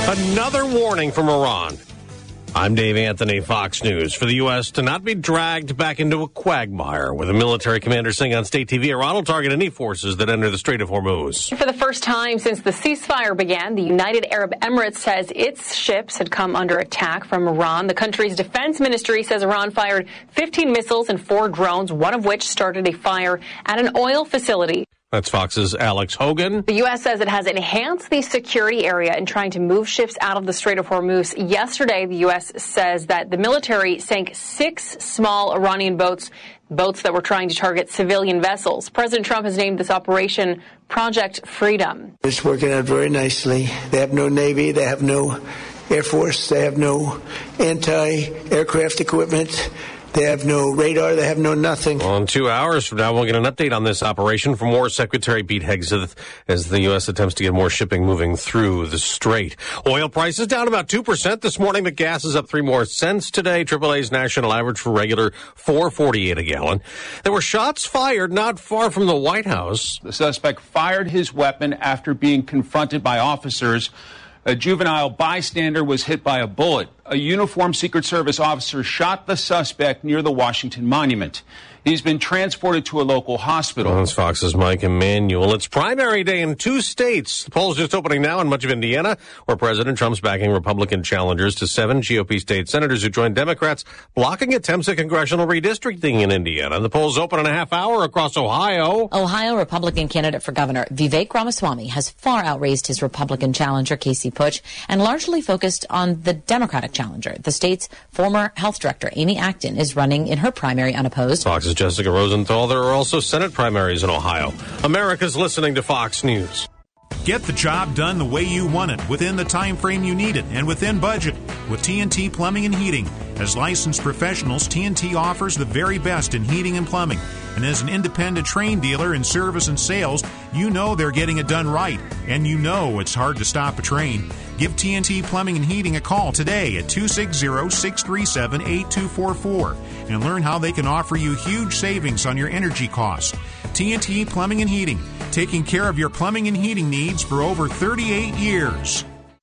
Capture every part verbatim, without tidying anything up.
Another warning from Iran. I'm Dave Anthony, Fox News. For the U S to not be dragged back into a quagmire, with a military commander saying on state T V, Iran will target any forces that enter the Strait of Hormuz. For the first time since the ceasefire began, the United Arab Emirates says its ships had come under attack from Iran. The country's defense ministry says Iran fired fifteen missiles and four drones, one of which started a fire at an oil facility. That's Fox's Alex Hogan. The U S says it has enhanced the security area in trying to move ships out of the Strait of Hormuz. Yesterday, the U S says that the military sank six small Iranian boats, boats that were trying to target civilian vessels. President Trump has named this operation Project Freedom. It's working out very nicely. They have no Navy. They have no Air Force. They have no anti-aircraft equipment. They have no radar. They have no nothing. Well, in two hours from now, we'll get an update on this operation from War Secretary Pete Hegseth as the U S attempts to get more shipping moving through the strait. Oil prices down about two percent this morning, but gas is up three more cents today. triple A's national average for regular four forty-eight a gallon. There were shots fired not far from the White House. The suspect fired his weapon after being confronted by officers. A juvenile bystander was hit by a bullet. A uniformed Secret Service officer shot the suspect near the Washington Monument. He's been transported to a local hospital. Well, that's Fox's Mike Emanuel. It's primary day in two states. The polls just opening now in much of Indiana, where President Trump's backing Republican challengers to seven G O P state senators who joined Democrats, blocking attempts at congressional redistricting in Indiana. The polls open in a half hour across Ohio. Ohio Republican candidate for governor Vivek Ramaswamy has far outraised his Republican challenger, Casey Putsch, and largely focused on the Democratic challenger. The state's former health director, Amy Acton, is running in her primary unopposed. Fox's Jessica Rosenthal. There are also Senate primaries in Ohio. America's listening to Fox News. Get the job done the way you want it, within the time frame you need it, and within budget with T N T Plumbing and Heating. As licensed professionals, T N T offers the very best in heating and plumbing. And as an independent Trane dealer in service and sales, you know they're getting it done right. And you know it's hard to stop a Trane. Give T N T Plumbing and Heating a call today at two six zero, six three seven, eight two four four and learn how they can offer you huge savings on your energy costs. T N T Plumbing and Heating, taking care of your plumbing and heating needs for over thirty-eight years.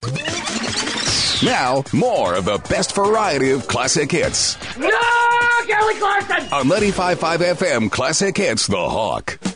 Now, more of the best variety of classic hits. No, Kelly Clarkson! On ninety-five point five F M Classic Hits, The Hawk.